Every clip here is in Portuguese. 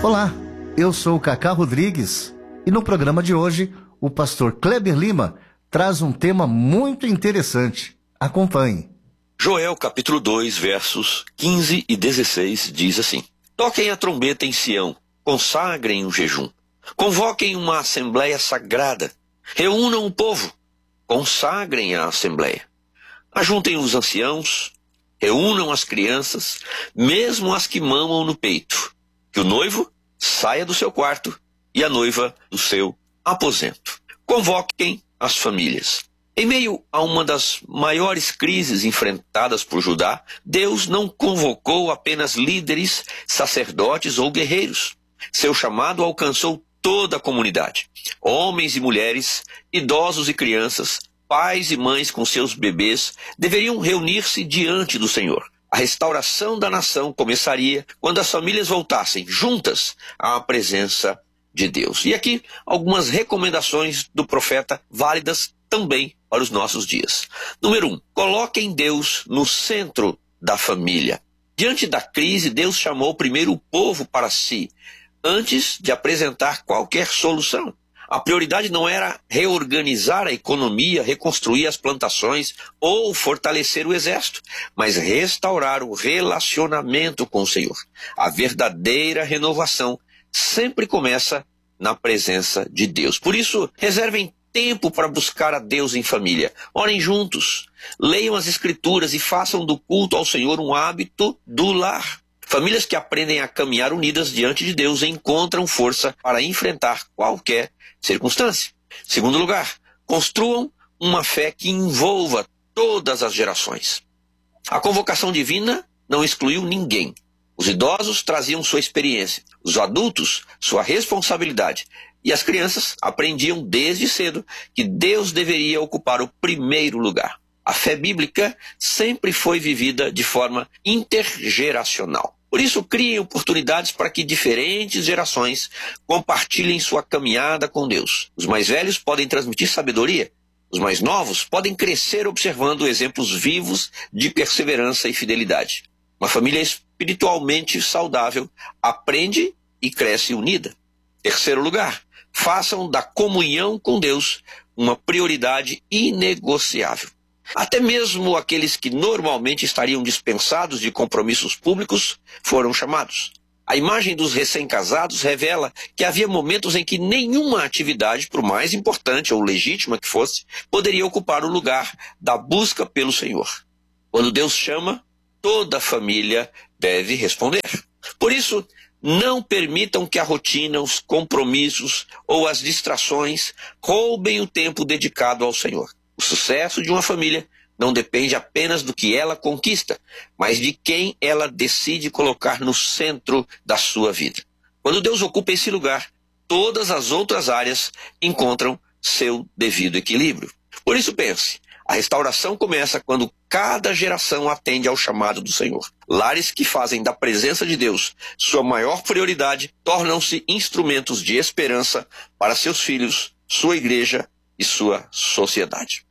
Olá, eu sou o Cacá Rodrigues e no programa de hoje o pastor Kleber Lima traz um tema muito interessante. Acompanhe. Joel capítulo 2, versos 15 e 16 diz assim: Toquem a trombeta em Sião, consagrem um jejum, convoquem uma assembleia sagrada, reúnam o povo, consagrem a assembleia, ajuntem os anciãos, reúnam as crianças, mesmo as que mamam no peito, que o noivo saia do seu quarto e a noiva do seu aposento. Convoquem as famílias. Em meio a uma das maiores crises enfrentadas por Judá, Deus não convocou apenas líderes, sacerdotes ou guerreiros. Seu chamado alcançou toda a comunidade. Homens e mulheres, idosos e crianças, pais e mães com seus bebês deveriam reunir-se diante do Senhor. A restauração da nação começaria quando as famílias voltassem juntas à presença de Deus. E aqui algumas recomendações do profeta válidas também para os nossos dias. Número 1, coloquem Deus no centro da família. Diante da crise, Deus chamou primeiro o povo para si, antes de apresentar qualquer solução. A prioridade não era reorganizar a economia, reconstruir as plantações ou fortalecer o exército, mas restaurar o relacionamento com o Senhor. A verdadeira renovação sempre começa na presença de Deus. Por isso, reservem tempo para buscar a Deus em família. Orem juntos, leiam as Escrituras e façam do culto ao Senhor um hábito do lar. Famílias que aprendem a caminhar unidas diante de Deus encontram força para enfrentar qualquer circunstância. Segundo lugar, construam uma fé que envolva todas as gerações. A convocação divina não excluiu ninguém. Os idosos traziam sua experiência, os adultos sua responsabilidade e as crianças aprendiam desde cedo que Deus deveria ocupar o primeiro lugar. A fé bíblica sempre foi vivida de forma intergeracional. Por isso, criem oportunidades para que diferentes gerações compartilhem sua caminhada com Deus. Os mais velhos podem transmitir sabedoria. Os mais novos podem crescer observando exemplos vivos de perseverança e fidelidade. Uma família espiritualmente saudável aprende e cresce unida. Terceiro lugar, façam da comunhão com Deus uma prioridade inegociável. Até mesmo aqueles que normalmente estariam dispensados de compromissos públicos foram chamados. A imagem dos recém-casados revela que havia momentos em que nenhuma atividade, por mais importante ou legítima que fosse, poderia ocupar o lugar da busca pelo Senhor. Quando Deus chama, toda a família deve responder. Por isso, não permitam que a rotina, os compromissos ou as distrações roubem o tempo dedicado ao Senhor. O sucesso de uma família não depende apenas do que ela conquista, mas de quem ela decide colocar no centro da sua vida. Quando Deus ocupa esse lugar, todas as outras áreas encontram seu devido equilíbrio. Por isso pense, a restauração começa quando cada geração atende ao chamado do Senhor. Lares que fazem da presença de Deus sua maior prioridade tornam-se instrumentos de esperança para seus filhos, sua igreja e sua sociedade.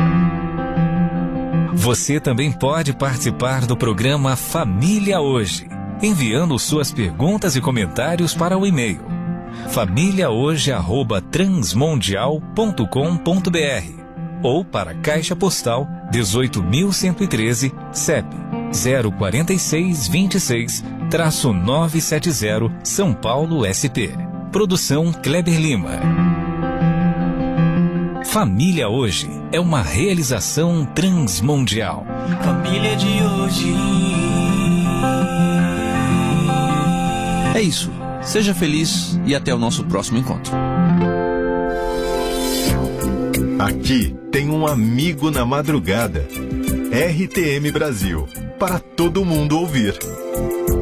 Você também pode participar do programa Família Hoje, enviando suas perguntas e comentários para o e-mail famíliahoje@transmundial.com.br ou para a Caixa Postal 18.113, CEP 04626-970, São Paulo, SP. Produção Kleber Lima. Família Hoje é uma realização transmundial. Família de hoje. É isso. Seja feliz e até o nosso próximo encontro. Aqui tem um amigo na madrugada. RTM Brasil. Para todo mundo ouvir.